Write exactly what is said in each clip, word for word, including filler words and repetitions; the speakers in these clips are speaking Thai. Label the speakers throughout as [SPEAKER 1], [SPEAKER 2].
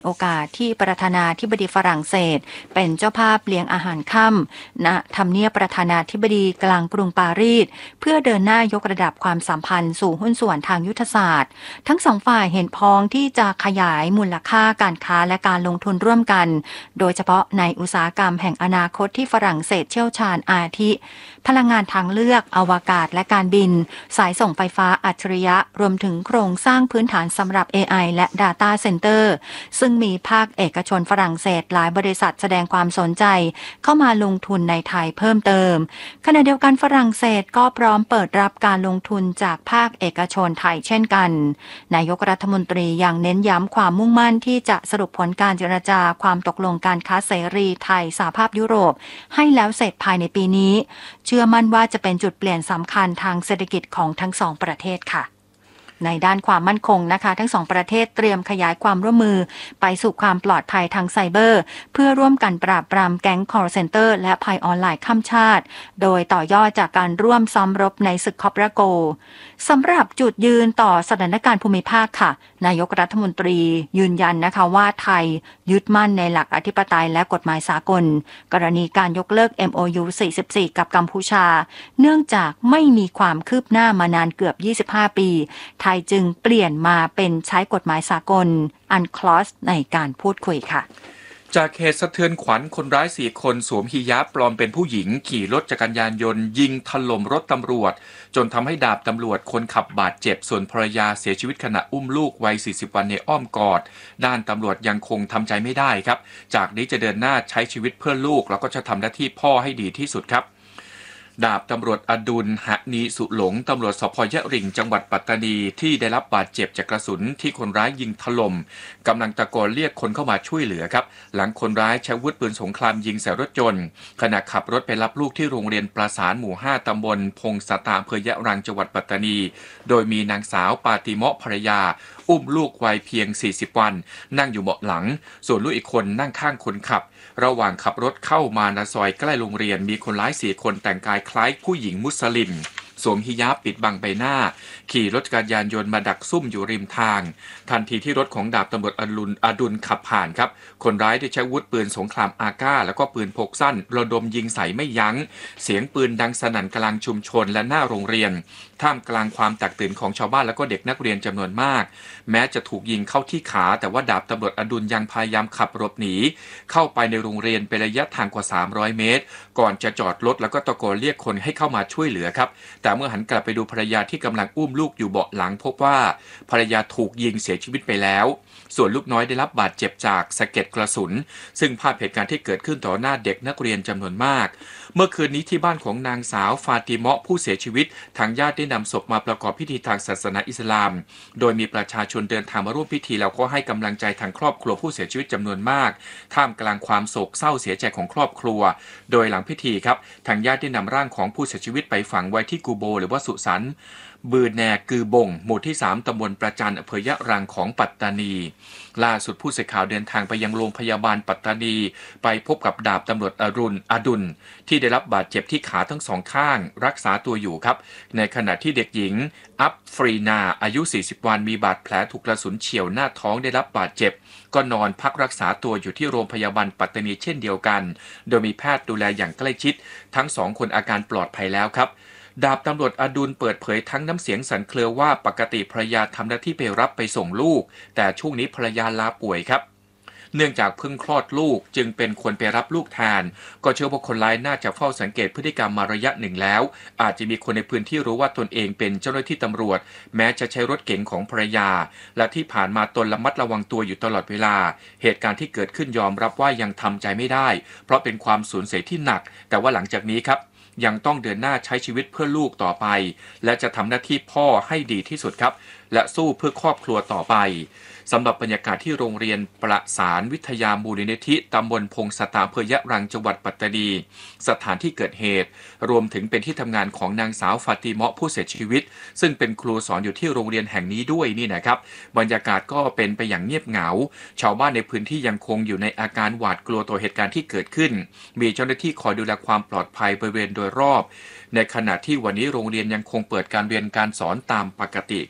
[SPEAKER 1] โอกาสที่ประธานาธิบดีฝรั่งเศสเป็นเจ้าภาพเลี้ยงอาหารค่ำณทำเนียบประธานาธิบดีกลางกรุงปารีสเพื่อเดินหน้ายกระดับความสัมพันธ์สู่หุ้นส่วนทางยุทธศาสตร์ทั้งสองฝ่ายเห็นพ้องที่จะขยายมูลค่าการค้าและการลงทุนร่วมกันโดยเฉพาะในอุตสาหกรรมแห่งอนาคตที่ฝรั่งเศสเชี่ยวชาญอาทิพลังงานทางเลือกอวกาศและการบินสายส่งไฟฟ้าอัจฉริยะรวมถึงโครงสร้างพื้นฐานสำหรับ เอ ไอ และ Data Center ซึ่งมีภาคเอกชนฝรั่งเศสหลายบริษัทแสดงความสนใจเข้ามาลงทุนในไทยเพิ่มเติมขณะเดียวกันฝรั่งเศสก็พร้อมเปิดรับการลงทุนจากภาคเอกชนไทยเช่นกันนายกรัฐมนตรียังเน้นย้ำความมุ่งมั่นที่จะสรุปผลการเจรจาความตกลงการค้าเสรีไทยสหภาพยุโรปให้แล้วเสร็จภายในปีนี้เชื่อมั่นว่าจะเป็นจุดเปลี่ยนสำคัญทางเศรษฐกิจของทั้งสองประเทศค่ะในด้านความมั่นคงนะคะทั้งสองประเทศเตรียมขยายความร่วมมือไปสู่ความปลอดภัยทางไซเบอร์เพื่อร่วมกันปราบปรามแก๊ง call center และภัยออนไลน์ข้ามชาติโดยต่อยอดจากการร่วมซ้อมรบในศึกคอปราโกสำหรับจุดยืนต่อสถานการณ์ภูมิภาคค่ะนายกรัฐมนตรียืนยันนะคะว่าไทยยึดมั่นในหลักอธิปไตยและกฎหมายสากลกรณีการยกเลิก เอ็ม โอ ยู สี่สิบสี่ กับกัมพูชาเนื่องจากไม่มีความคืบหน้ามานานเกือบยี่สิบห้าปีไทยจึงเปลี่ยนมาเป็นใช้กฎหมายสากล อันคลอสในการพูดคุยค่ะ
[SPEAKER 2] จากเหตุสะเทือนขวัญคนร้ายสี่คนสวมฮิญาบปลอมเป็นผู้หญิงขี่รถจักรยานยนต์ยิงถล่มรถตำรวจจนทำให้ดาบตำรวจคนขับบาดเจ็บส่วนภรรยาเสียชีวิตขณะอุ้มลูกวัยสี่สิบวันในอ้อมกอดด้านตำรวจยังคงทำใจไม่ได้ครับจากนี้จะเดินหน้าใช้ชีวิตเพื่อลูกแล้วก็จะทำหน้าที่พ่อให้ดีที่สุดครับดาบตำรวจอดุลหนีสุหลงตำรวจสภ.ยะริงจังหวัดปัตตานีที่ได้รับบาดเจ็บจากกระสุนที่คนร้ายยิงถล่มกำลังตะโกนเรียกคนเข้ามาช่วยเหลือครับหลังคนร้ายใช้อาวุธปืนสงครามยิงใส่รถยนต์ขณะขับรถไปรับลูกที่โรงเรียนประสานหมู่ห้าตำบลพงศตาอำเภอยะรังจังหวัดปัตตานีโดยมีนางสาวปาติเมาะภรรยาอุ้มลูกวัยเพียงสี่สิบวันนั่งอยู่เบาะหลังส่วนลูกอีกคนนั่งข้างคนขับระหว่างขับรถเข้ามาในซอยใกล้โรงเรียนมีคนร้ายสี่คนแต่งกายคล้ายผู้หญิงมุสลิมสวมฮิญาบปิดบังใบหน้าขี่รถจักรยานยนต์มาดักซุ่มอยู่ริมทางทันทีที่รถของดาบตำรวจอดุลอดุลขับผ่านครับคนร้ายได้ใช้อาวุธปืนสงครามอาก้าแล้วก็ปืนพกสั้นระดมยิงใส่ไม่ยั้งเสียงปืนดังสนั่นกลางชุมชนและหน้าโรงเรียนท่ามกลางความแตกตื่นของชาวบ้านและก็เด็กนักเรียนจำนวนมากแม้จะถูกยิงเข้าที่ขาแต่ว่าดาบตำรวจอดุลยังพยายามขับรถหนีเข้าไปในโรงเรียนเป็นระยะทางกว่าสามร้อยเมตรก่อนจะจอดรถแล้วก็ตะโกนเรียกคนให้เข้ามาช่วยเหลือครับแต่เมื่อหันกลับไปดูภรรยาที่กำลังอุ้มลูกอยู่เบาะหลังพบว่าภรรยาถูกยิงเสียชีวิตไปแล้วส่วนลูกน้อยได้รับบาดเจ็บจากสะเก็ดกระสุนซึ่งภาพเหตุการณ์ที่เกิดขึ้นต่อหน้าเด็กนักเรียนจำนวนมากเมื่อคืนนี้ที่บ้านของนางสาวฟาติเมาะผู้เสียชีวิตทางญาติได้นำศพมาประกอบพิธีทางศาสนาอิสลามโดยมีประชาชนเดินทางมาร่วมพิธีแล้วก็ให้กำลังใจทางครอบครัวผู้เสียชีวิตจำนวนมากท่ามกลางความโศกเศร้าเสียใจของครอบครัวโดยหลังพิธีครับทางญาติได้นำร่างของผู้เสียชีวิตไปฝังไว้ที่กูโบหรือว่าสุสานบือแนกือบงหมู่ที่สามตำบลประจันอำเภอยะรังของปัตตานีล่าสุดผู้สื่อข่าวเดินทางไปยังโรงพยาบาลปัตตานีไปพบกับดาบตำรวจอรุณอดุลที่ได้รับบาดเจ็บที่ขาทั้งสองข้างรักษาตัวอยู่ครับในขณะที่เด็กหญิงอัฟฟรีนาอายุสี่สิบวันมีบาดแผลถูกกระสุนเฉี่ยวหน้าท้องได้รับบาดเจ็บก็นอนพักรักษาตัวอยู่ที่โรงพยาบาลปัตตานีเช่นเดียวกันโดยมีแพทย์ดูแลอย่างใกล้ชิดทั้งสองคนอาการปลอดภัยแล้วครับดาบตำรวจอดุลเปิดเผยทั้งน้ำเสียงสั่นเครือว่าปกติภรรยาทำหน้าที่ไปรับไปส่งลูกแต่ช่วงนี้ภรรยาลาป่วยครับเนื่องจากเพิ่งคลอดลูกจึงเป็นคนไปรับลูกแทนก็เชื่อว่าคนร้ายน่าจะเฝ้าสังเกตพฤติกรรมมาระยะหนึ่งแล้วอาจจะมีคนในพื้นที่รู้ว่าตนเองเป็นเจ้าหน้าที่ตำรวจแม้จะใช้รถเก๋งของภรรยาและที่ผ่านมาตนระมัดระวังตัวอยู่ตลอดเวลาเหตุการณ์ที่เกิดขึ้นยอมรับว่ายังทำใจไม่ได้เพราะเป็นความสูญเสียที่หนักแต่ว่าหลังจากนี้ครับยังต้องเดินหน้าใช้ชีวิตเพื่อลูกต่อไปและจะทำหน้าที่พ่อให้ดีที่สุดครับและสู้เพื่อครอบครัวต่อไปสำหรับบรรยากาศที่โรงเรียนประสานวิทยามูลนิธิตำบลพงศตาอำเภอยะรังจังหวัดปัตตานีสถานที่เกิดเหตุรวมถึงเป็นที่ทำงานของนางสาวฟาติเมาะผู้เสียชีวิตซึ่งเป็นครูสอนอยู่ที่โรงเรียนแห่งนี้ด้วยนี่นะครับบรรยากาศก็เป็นไปอย่างเงียบเหงาชาวบ้านในพื้นที่ยังคงอยู่ในอาการหวาดกลัวต่อเหตุการณ์ที่เกิดขึ้นมีเจ้าหน้าที่คอยดูแลความปลอดภัยบริเวณโดยรอบในขณะที่วันนี้โรงเรียนยังคงเปิดการเรียนการสอนตามปกติครับ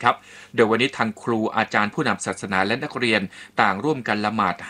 [SPEAKER 2] โดยวันนี้ทางครูอาจารย์ผู้นำศาสนาและนักเรียนต่างร่วมกันละหมาด